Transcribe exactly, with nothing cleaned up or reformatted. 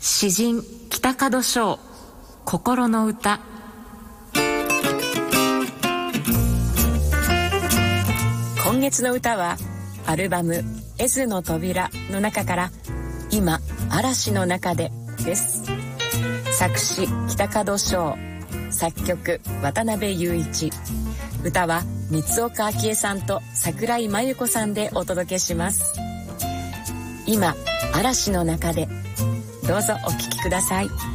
詩人北門章、心の歌。 今月の歌はアルバム「絵図の扉」の中から「今嵐の中で」です。作詞北門章、作曲渡辺雄一、歌は三岡明恵さんと桜井真由子さんでお届けします。今嵐の中で、どうぞお聴きください。